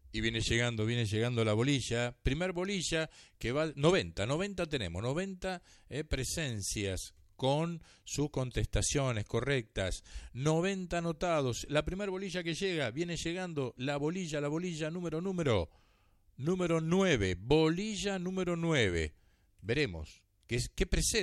Y viene llegando la bolilla, primer bolilla que va, 90 tenemos, 90 presencias con sus contestaciones correctas, 90 anotados. La primer bolilla que llega, viene llegando la bolilla número 9, bolilla número 9. Veremos qué precede.